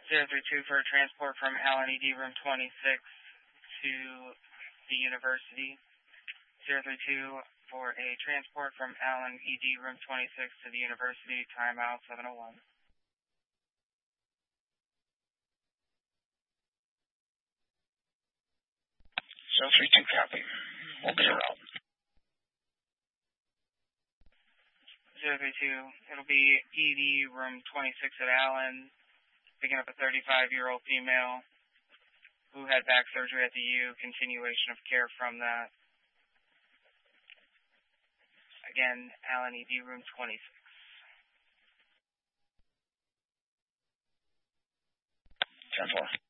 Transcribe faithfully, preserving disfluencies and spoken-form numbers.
zero three two for a transport from Allen E D room twenty-six to the university. zero three two for a transport from Allen E D room twenty-six to the university. Timeout seven oh one. zero three two copy. We'll be around. zero three two, it'll be E D room twenty-six at Allen, picking up a thirty-five-year-old female who had back surgery at the U, continuation of care from that. Again, Allen E D room twenty-six. ten four.